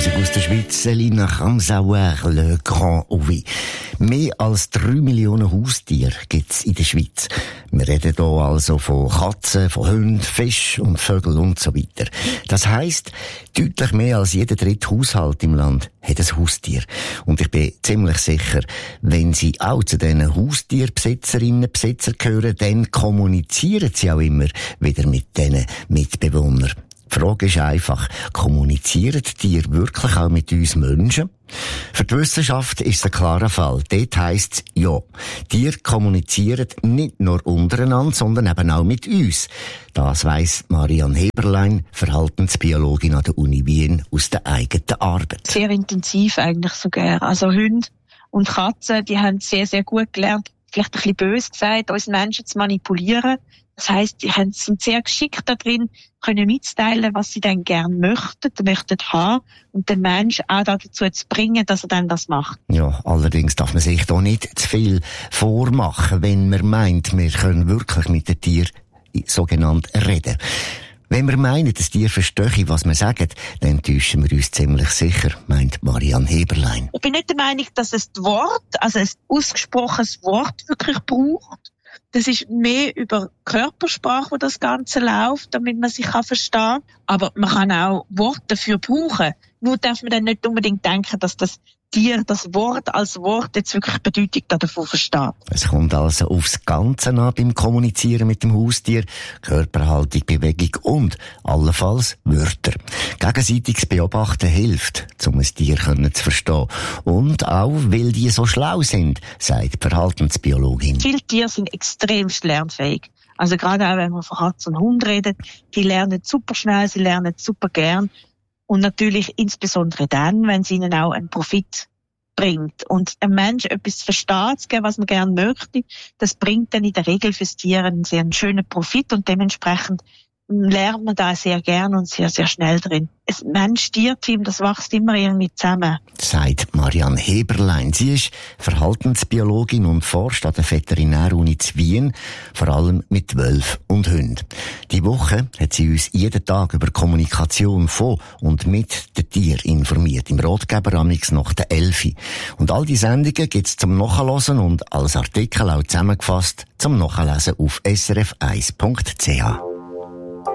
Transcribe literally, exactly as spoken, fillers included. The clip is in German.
Musik aus der Schweiz, Selina Ramsauer, Le Grand Oui. Mehr als drei Millionen Haustiere gibt's in der Schweiz. Wir reden hier also von Katzen, von Hunden, Fischen und Vögeln und so weiter. Das heisst, deutlich mehr als jeder dritte Haushalt im Land hat ein Haustier. Und ich bin ziemlich sicher, wenn Sie auch zu diesen Haustierbesitzerinnen und Besitzern gehören, dann kommunizieren Sie auch immer wieder mit diesen Mitbewohnern. Die Frage ist einfach, kommunizieren die Tiere wirklich auch mit uns Menschen? Für die Wissenschaft ist es ein klarer Fall. Dort heisst es, ja, Tiere kommunizieren nicht nur untereinander, sondern eben auch mit uns. Das weiss Marianne Heberlein, Verhaltensbiologin an der Uni Wien, aus der eigenen Arbeit. Sehr intensiv eigentlich sogar. Also Hunde und Katzen, die haben sehr, sehr gut gelernt, vielleicht ein bisschen böse gesagt, uns Menschen zu manipulieren. Das heisst, die sind sehr geschickt da drin, können mitteilen, was sie dann gerne möchten, möchten haben und den Menschen auch dazu zu bringen, dass er dann das macht. Ja, allerdings darf man sich da nicht zu viel vormachen, wenn man meint, wir können wirklich mit den Tieren sogenannt reden. Wenn wir meinen, dass Tiere verstehen, was wir sagen, dann täuschen wir uns ziemlich sicher, meint Marianne Heberlein. Ich bin nicht der Meinung, dass es das Wort, also ein ausgesprochenes Wort wirklich braucht. Das ist mehr über Körpersprache, wo das Ganze läuft, damit man sich verstehen kann. Aber man kann auch Worte dafür brauchen. Nur darf man dann nicht unbedingt denken, dass das Tier das Wort als Wort jetzt wirklich Bedeutung davon versteht. Es kommt also aufs Ganze an beim Kommunizieren mit dem Haustier, Körperhaltung, Bewegung und allenfalls Wörter. Gegenseitiges Beobachten hilft, um ein Tier zu verstehen. Und auch, weil die so schlau sind, sagt die Verhaltensbiologin. Viele Tiere sind extrem lernfähig. Also gerade auch, wenn man von Katze und Hund redet, die lernen super schnell, sie lernen super gern. Und natürlich insbesondere dann, wenn es ihnen auch einen Profit bringt. Und ein Mensch etwas versteht zu geben, was man gerne möchte, das bringt dann in der Regel fürs Tier einen sehr schönen Profit und dementsprechend lernt man da sehr gern und sehr, sehr schnell drin. Ein Mensch-Tier-Team, das wächst immer irgendwie zusammen. Sagt Marianne Heberlein. Sie ist Verhaltensbiologin und forscht an der Veterinäruni zu Wien, vor allem mit Wölfen und Hunden. Die Woche hat sie uns jeden Tag über Kommunikation von und mit den Tieren informiert, im Ratgeber amix nach der Elfi. Und all die Sendungen gibt's zum Nachhören und als Artikel auch zusammengefasst zum Nachlesen auf s r f eins punkt c h.